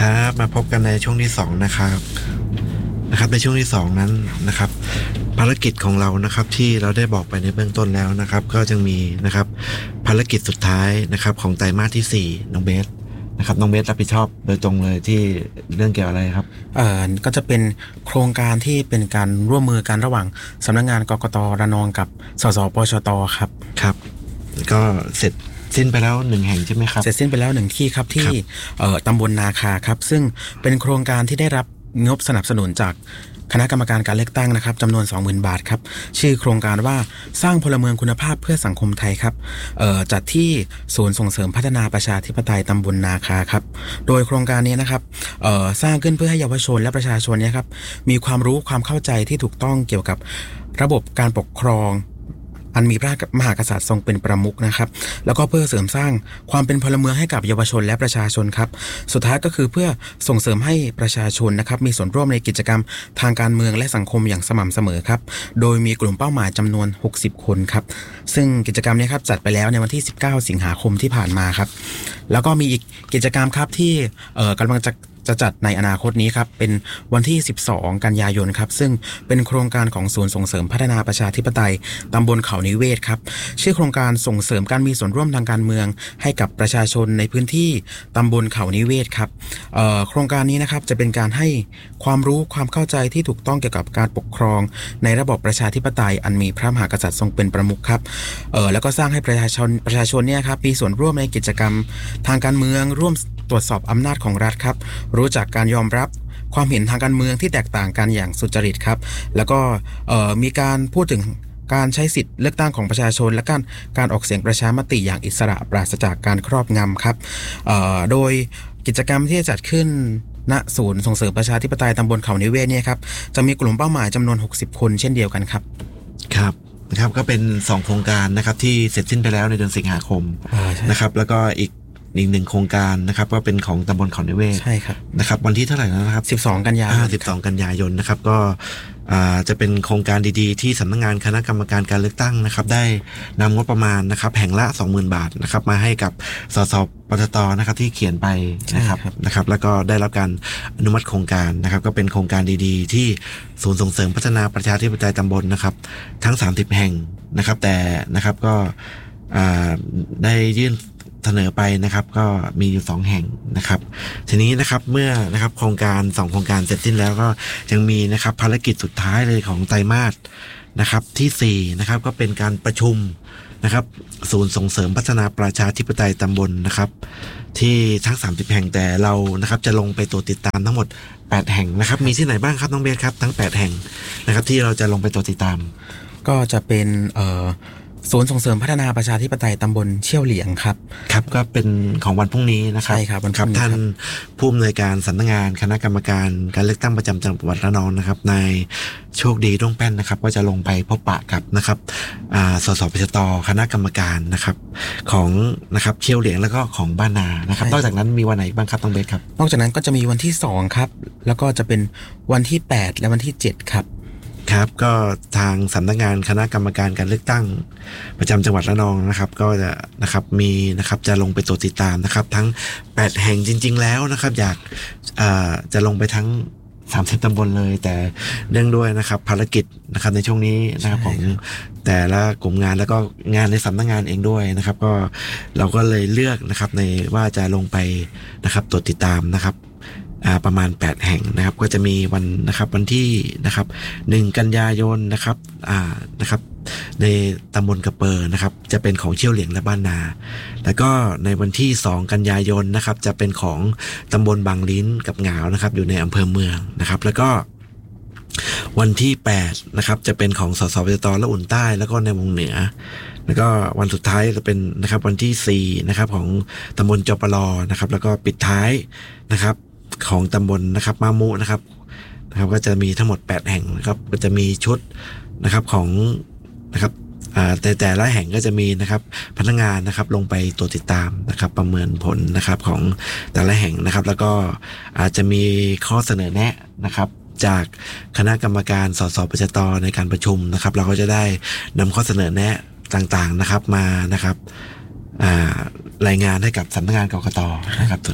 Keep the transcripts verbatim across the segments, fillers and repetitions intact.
ครับมาพบกันในช่วงที่สองนะครับนะครับในช่วงที่สองนั้นนะครับภารกิจของเรานะครับที่เราได้บอกไปในเบื้องต้นแล้วนะครับก็จะมีนะครับภารกิจสุดท้ายนะครับของไตรมาสที่สี่น้องเบสนะครับน้องเบสรับผิดชอบโดยตรงเลยที่เรื่องเกี่ยวอะไรครับเอ่อก็จะเป็นโครงการที่เป็นการร่วมมือกันระหว่างสำนักงานกกต.ระนองกับสสปชต.ครับครับก็เสร็จสิ้นไปแล้วหนึ่งแห่งใช่ไหมครับเสร็จสิ้นไปแล้วหนึ่งที่ครับที่เอ่อตำบลนาคาครับซึ่งเป็นโครงการที่ได้รับงบสนับสนุนจากคณะกรรมการการเลือกตั้งนะครับจำนวน สองหมื่น บาทครับชื่อโครงการว่าสร้างพลเมืองคุณภาพเพื่อสังคมไทยครับเอ่อจัดที่ศูนย์ส่งเสริมพัฒนาประชาธิปไตยตำบลนาคาครับโดยโครงการนี้นะครับเอ่อสร้างขึ้นเพื่อให้เยาวชนและประชาชนเนี่ยครับมีความรู้ความเข้าใจที่ถูกต้องเกี่ยวกับระบบการปกครองอันมีพระมหากษัตริย์ทรงเป็นประมุขนะครับแล้วก็เพื่อเสริมสร้างความเป็นพลเมืองให้กับเยาวชนและประชาชนครับสุดท้ายก็คือเพื่อส่งเสริมให้ประชาชนนะครับมีส่วนร่วมในกิจกรรมทางการเมืองและสังคมอย่างสม่ำเสมอครับโดยมีกลุ่มเป้าหมายจำนวนหกสิบคนครับซึ่งกิจกรรมนี้ครับจัดไปแล้วในวันที่สิบเก้าสิงหาคมที่ผ่านมาครับแล้วก็มีอีกกิจกรรมครับที่เอ่อกำลังจะจะจัดในอนาคตนี้ครับเป็นวันที่สิบสองกันยายนครับซึ่งเป็นโครงการของศูนย์ส่งเสริมพัฒนาประชาธิปไตยตำบลเขานิเวศครับชื่อโครงการส่งเสริมการมีส่วนร่วมทางการเมืองให้กับประชาชนในพื้นที่ตำบลเขานิเวศครับเอ่อโครงการนี้นะครับจะเป็นการให้ความรู้ความเข้าใจที่ถูกต้องเกี่ยวกับการปกครองในระบบประชาธิปไตยอันมีพระมหากษัตริย์ทรงเป็นประมุขครับเอ่อแล้วก็สร้างให้ประชาชนประชาชนเนี่ยครับมีส่วนร่วมในกิจกรรมทางการเมืองร่วมตรวจสอบอำนาจของรัฐครับรู้จักการยอมรับความเห็นทางการเมืองที่แตกต่างกันอย่างสุจริตครับแล้วก็มีการพูดถึงการใช้สิทธิ์เลือกตั้งของประชาชนและการการออกเสียงประชามติอย่างอิสระปราศจากการครอบงำครับโดยกิจกรรมที่จะจัดขึ้นณศูนย์ส่งเสริมประชาธิปไตยตำบลเขานิเวศเนี่ยครับจะมีกลุ่มเป้าหมายจำนวนหกสิบคนเช่นเดียวกันครับครับนะครับก็เป็นสองโครงการนะครับที่เสร็จสิ้นไปแล้วในเดือนสิงหาคมนะครับแล้วก็อีกอีกหนึ่งโครงการนะครับก็เป็นของตำบลเขานิเวศใช่ครับนะครับวันที่เท่าไหร่แล้วนะครับสิบสองกันยายนสิบสองกันยายนนะครับก็จะเป็นโครงการดีๆที่สำนักงานคณะกรรมการการเลือกตั้งนะครับได้นำงบประมาณนะครับแห่งละ สองหมื่น บาทนะครับมาให้กับสสปชตนะครับที่เขียนไปนะครับนะครับแล้วก็ได้รับการอนุมัติโครงการนะครับก็เป็นโครงการดีๆที่ศูนย์ส่งเสริมพัฒนาประชาธิปไตยตำบลนะครับทั้งสามสิบแห่งนะครับแต่นะครับก็ได้ยื่นเสนอไปนะครับก็มีอยู่สองแห่งนะครับทีนี้นะครับเมื่อนะครับโครงการสองโครงการเสร็จสิ้นแล้วก็ยังมีนะครับภารกิจสุดท้ายเลยของไตรมาสนะครับที่สี่นะครับก็เป็นการประชุมนะครับศูนย์ส่งเสริมพัฒนาประชาธิปไตยตำบลนะครับที่ทั้งสามสิบแห่งแต่เรานะครับจะลงไปตรวจติดตามทั้งหมดแปดแห่งนะครับมีที่ไหนบ้างครับน้องเบสครับทั้งแปดแห่งนะครับที่เราจะลงไปตรวจติดตามก็จะเป็นเอ่อศูนย์ส่งเสริมพัฒนาประชาธิปไตยตำบลเชี่ยวเหลียงครับครับก็เป็นของวันพรุ่งนี้นะครับใช่ครับวันพรุ่งนี้ท่านผู้อำนวยการสำนักงานคณะกรรมการการเลือกตั้งประจำจังหวัดระนองนะครับนายโชคดีด้วงแป้นนะครับก็จะลงไปพบปะกับนะครับสสปชตคณะกรรมการนะครับของนะครับเชี่ยวเหลียงแล้วก็ของบ้านนานะครับนอกจากนั้นมีวันไหนบ้างครับต้องเบสครับนอกจากนั้นก็จะมีวันที่สองครับแล้วก็จะเป็นวันที่แปดและวันที่เจ็ดครับครับก็ทางสำนักงานคณะกรรมการการเลือกตั้งประจำจังหวัดระนองนะครับก็จะนะครับมีนะครับจะลงไปตรวจติดตามนะครับทั้งแปดแห่งจริงๆแล้วนะครับอยากจะลงไปทั้งสามสิบตำบลเลยแต่เนื่องด้วยนะครับภารกิจนะครับในช่วงนี้นะครับของแต่ละกลุ่มงานแล้วก็งานในสำนักงานเองด้วยนะครับก็เราก็เลยเลือกนะครับในว่าจะลงไปนะครับตรวจติดตามนะครับประมาณแปดแห่งนะครับก็จะมีวันนะครับวันที่นะครับหนึ่งกันยายนนะครับอ่านะครับในตำบลกระเปอร์นะครับจะเป็นของเชี่ยวเหลียงและบ้านนาแล้วก็ในวันที่สองกันยายนนะครับจะเป็นของตำบลบางลิ้นกับหงาวนะครับอยู่ในอำเภอเมืองนะครับแล้วก็วันที่แปดนะครับจะเป็นของสสปชตและอุ่นใต้แล้วก็ในวงเหนือแล้วก็วันสุดท้ายจะเป็นนะครับวันที่สี่นะครับของตำบลจปรนะครับแล้วก็ปิดท้ายนะครับของตำบลนะครับมามุนะครับนะครับก็จะมีทั้งหมดแปดแห่งนะครับก็จะมีชุดนะครับของนะครับแต่แต่ละแห่งก็จะมีนะครับพนักงานนะครับลงไปตรวจติดตามนะครับประเมินผลนะครับของแต่ละแห่งนะครับแล้วก็อาจจะมีข้อเสนอแนะนะครับจากคณะกรรมการสสปชตในการประชุมนะครับเราก็จะได้นำข้อเสนอแนะต่างๆนะครับมานะครับรายงานให้กับสำนักงานกกต.นะครับส่วนกลาง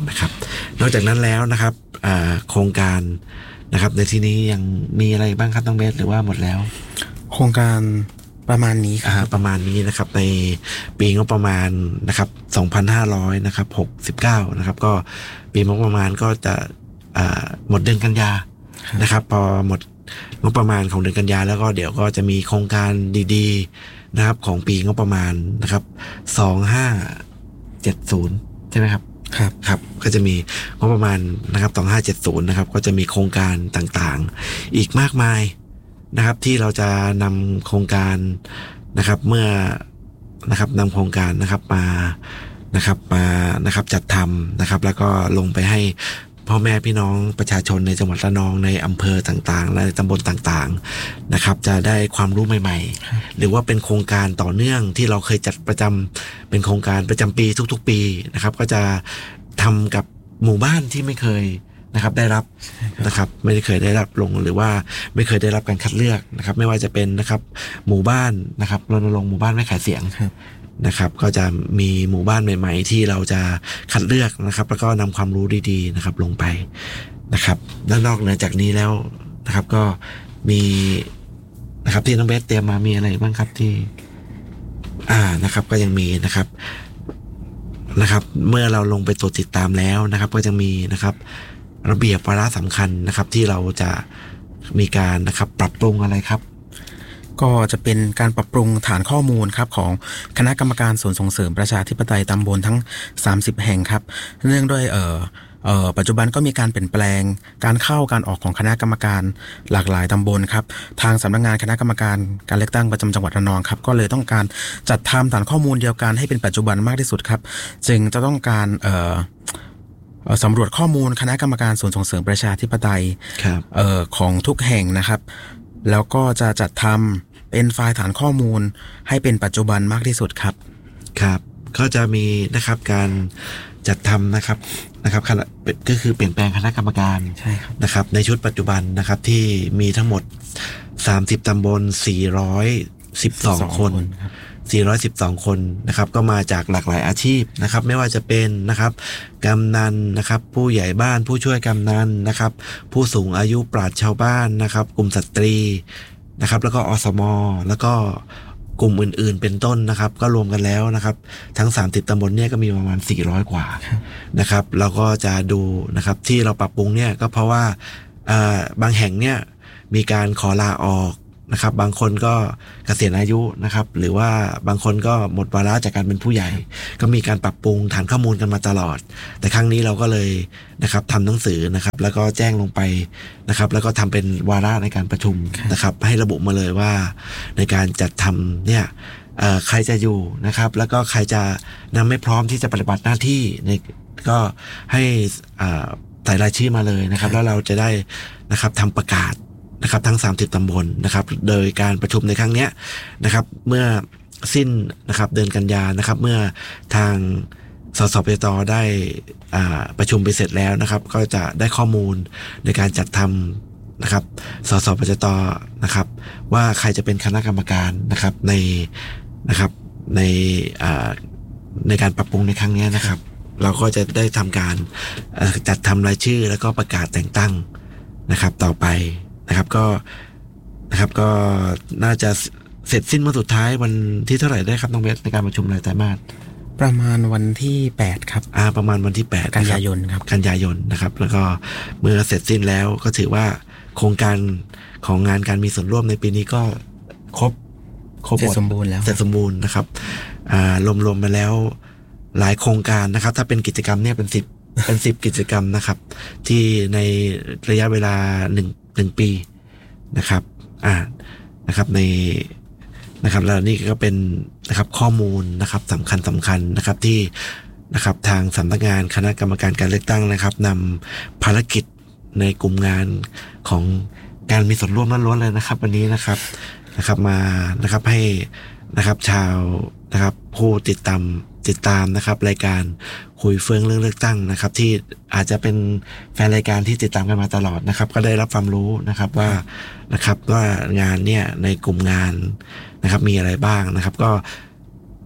นะครับนอกจากนั้นแล้วนะครับโครงการนะครับในที่นี้ยังมีอะไรบ้างครับน้องเบสหรือว่าหมดแล้วโครงการประมาณนี้ครับประมาณนี้นะครับในปีงบประมาณนะครับสองพันห้าร้อยนะครับหกสิบเก้านะครับก็ปีงบประมาณก็จะหมดเดือนกันยานะครับพอหมดงบประมาณของเดือนกันยาแล้วก็เดี๋ยวก็จะมีโครงการดีๆนะครับของปีงบประมาณนะครับสองพันห้าร้อยเจ็ดสิบใช่ไหมครับครับครับก็จะมีงบประมาณนะครับสองพันห้าร้อยเจ็ดสิบนะครับก็จะมีโครงการต่างๆอีกมากมายนะครับที่เราจะนำโครงการนะครับเมื่อนะครับนำโครงการนะครับมานะครับมานะครับจัดทำนะครับแล้วก็ลงไปให้พ่อแม่พี่น้องประชาชนในจังหวัดระนองในอำเภอต่างๆและตำบลต่างๆนะครับจะได้ความรู้ใหม่ๆหรือว่าเป็นโครงการต่อเนื่องที่เราเคยจัดประจำเป็นโครงการประจำปีทุกๆปีนะครับก็จะทำกับหมู่บ้านที่ไม่เคยนะครับได้รับนะครับไม่ได้เคยได้รับลงหรือว่าไม่เคยได้รับการคัดเลือกนะครับไม่ว่าจะเป็นนะครับหมู่บ้านนะครับรณรงค์หมู่บ้านไม่ขายเสียงนะครับก็จะมีหมู่บ้านใหม่ๆที่เราจะคัดเลือกนะครับแล้วก็นำความรู้ดีๆนะครับลงไปนะครับด้านนอกเหนือจากนี้แล้วนะครับก็มีนะครับที่น้องเบสเตรียมมามีอะไรบ้างครับที่อ่านะครับก็ยังมีนะครับนะครับเมื่อเราลงไปตรวจติดตามแล้วนะครับก็จะมีนะครับระเบียบวาระสำคัญนะครับที่เราจะมีการนะครับปรับปรุงอะไรครับก็จะเป็นการปรับปรุงฐานข้อมูลครับของคณะกรรมการส่วนส่งเสริมประชาธิปไตยตำบลทั้งสามสิบแห่งครับเนื่องด้วยเอ่อเอ่อปัจจุบันก็มีการเปลี่ยนแปลงการเข้าการออกของคณะกรรมการหลากหลายตำบลครับทางสำนักงานคณะกรรมการการเลือกตั้งประจำจังหวัดระนองครับก็เลยต้องการจัดทำฐานข้อมูลเดียวกันให้เป็นปัจจุบันมากที่สุดครับจึงจะต้องการเอ่อสำรวจข้อมูลคณะกรรมการส่วนส่งเสริมประชาธิปไตยเอ่อของทุกแห่งนะครับแล้วก็จะจัดทำเป็นไฟล์ฐานข้อมูลให้เป็นปัจจุบันมากที่สุดครับครับก็จะมีนะครับการจัดทำนะครับนะครับก็คือเปลี่ยนแปลงคณะกรรมการใช่ครับนะครับในชุดปัจจุบันนะครับที่มีทั้งหมดสามสิบตำบลสี่ร้อยสิบสองคนสี่ร้อยสิบสองคนนะครับก็มาจากหลากหลายอาชีพนะครับไม่ว่าจะเป็นนะครับกำนันนะครับผู้ใหญ่บ้านผู้ช่วยกำนันนะครับผู้สูงอายุปราชญ์ชาวบ้านนะครับกลุ่มสตรีนะครับแล้วก็อสมแล้วก็กลุ่มอื่นๆเป็นต้นนะครับก็รวมกันแล้วนะครับทั้งสามสิบตำบลเนี่ยก็มีประมาณสี่ร้อยกว่านะครับเราก็จะดูนะครับที่เราปรับปรุงเนี่ยก็เพราะว่าบางแห่งเนี่ยมีการขอลาออกนะครับบางคนก็เกษียณอายุนะครับหรือว่าบางคนก็หมดวาระจากการเป็นผู้ใหญ่ก็มีการปรับปรุงฐานข้อมูลกันมาตลอดแต่ครั้งนี้เราก็เลยนะครับทำหนังสือนะครับแล้วก็แจ้งลงไปนะครับแล้วก็ทำเป็นวาระในการประชุมนะครับให้ระบุมาเลยว่าในการจัดทำเนี่ยใครจะอยู่นะครับแล้วก็ใครจะยังไม่พร้อมที่จะปฏิบัติหน้าที่ในก็ให้ใส่รายชื่อมาเลยนะครับแล้วเราจะได้นะครับทำประกาศนะครับทั้งสามสิบตำบลนะครับโดยการประชุมในครั้งนี้นะครับเมื่อสิ้นนะครับเดือนกันยานะครับเมื่อทางสสปตได้ประชุมไปเสร็จแล้วนะครับก็จะได้ข้อมูลในการจัดทำนะครับสสปตนะครับว่าใครจะเป็นคณะกรรมการนะครับในนะครับในในการปรับปรุงในครั้งนี้นะครับเราก็จะได้ทำการจัดทำรายชื่อแล้วก็ประกาศแต่งตั้งนะครับต่อไปนะครับก็นะครับก็น่าจะเสร็จสิ้นวันสุดท้ายวันที่เท่าไหร่ได้ครับน้องเบสในการประชุมรายไตรมาสประมาณวันที่แปดครับอ่าประมาณวันที่แปดกันยายนครับกันยายนนะครับแล้วก็เมื่อเสร็จสิ้นแล้วก็ถือว่าโครงการของงานการมีส่วนร่วมในปีนี้ก็ครบครบเสร็จสมบูรณ์แล้วเสร็จสมบูรณ์นะครับอ่ารวมๆไปแล้วหลายโครงการนะครับถ้าเป็นกิจกรรมเนี่ยเป็นสิบเป็นสิบกิจกรรมนะครับที่ในระยะเวลาหนึ่งหนึ่งปีนะครับอ่านะครับในนะครับแล้วนี่ก็เป็นนะครับข้อมูลนะครับสำคัญสำคัญนะครับที่นะครับทางสำนักงานคณะกรรมการการเลือกตั้งนะครับนำภารกิจในกลุ่มงานของการมีส่วนร่วมล้วนๆเลยนะครับวันนี้นะครับนะครับมานะครับให้นะครับชาวนะครับผู้ติดตามติดตามนะครับรายการคุยเฟื่องเรื่องเลือกตั้งนะครับที่อาจจะเป็นแฟนรายการที่ติดตามกันมาตลอดนะครับก็ได้รับความรู้นะครับว่านะครับว่างานเนี่ยในกลุ่มงานนะครับมีอะไรบ้างนะครับก็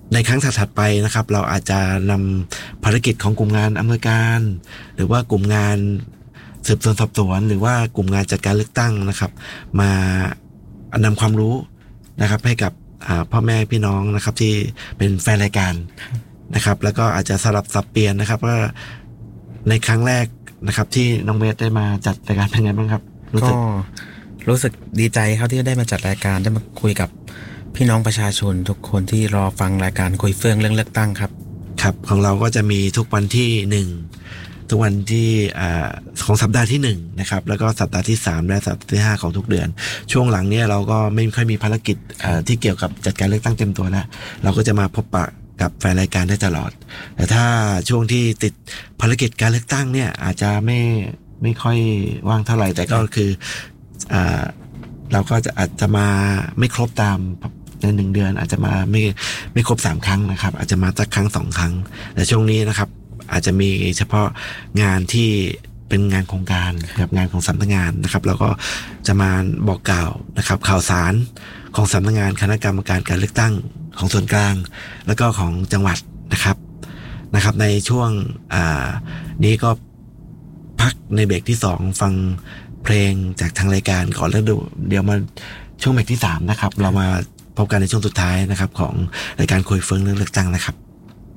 ในครั้งถัดๆไปนะครับเราอาจจะนำภารกิจของกลุ่มงานอำนวยการหรือว่ากลุ่มงานสืบสวนสอบสวนหรือว่ากลุ่มงานจัดการเลือกตั้งนะครับมานำความรู้นะครับให้กับพ่อแม่พี่น้องนะครับที่เป็นแฟนรายการนะครับแล้วก็อาจจะสลับสับเปลี่ยนนะครับว่าในครั้งแรกนะครับที่น้องเบสได้มาจัดรายการเป็นไงบ้างครับก็รู้สึกดีใจครับที่ได้มาจัดรายการได้มาคุยกับพี่น้องประชาชนทุกคนที่รอฟังรายการคุยเฟื่องเรื่องเลือกตั้งครับครับของเราก็จะมีทุกวันที่หนึ่งทุกวันที่อ่าของสัปดาห์ที่หนึ่งนะครับแล้วก็สัปดาห์ที่สามและสัปดาห์ที่ห้าของทุกเดือนช่วงหลังเนี้ยเราก็ไม่ค่อยมีภารกิจอ่าที่เกี่ยวกับจัดการเลือกตั้งเต็มตัวแล้วเราก็จะมาพบปะกับแฟนรายการได้ตลอดแต่ถ้าช่วงที่ติดภารกิจการเลือกตั้งเนี่ยอาจจะไม่ไม่ค่อยว่างเท่าไหร่แต่ก็คืออ่าเราก็จะอาจจะมาไม่ครบตามในหนึ่งเดือนอาจจะมาไม่ไม่ครบสามครั้งนะครับอาจจะมาสักครั้งสองครั้งแต่ช่วงนี้นะครับอาจจะมีเฉพาะงานที่เป็นงานโครงการกับงานของสำนักงานนะครับแล้วก็จะมาบอกกล่าวนะครับข่าวสารของสำนักงานคณะกรรมการการเลือกตั้งของส่วนกลางแล้วก็ของจังหวัดนะครับนะครับในช่วงนี้ก็พักในเบรกที่สองฟังเพลงจากทางรายการก่อนแล้วเดี๋ยวมาช่วงเบรกที่สามนะครับเรามาพบกันในช่วงสุดท้ายนะครับของรายการคุยเฟื่องเรื่องเลือกตั้งนะครับ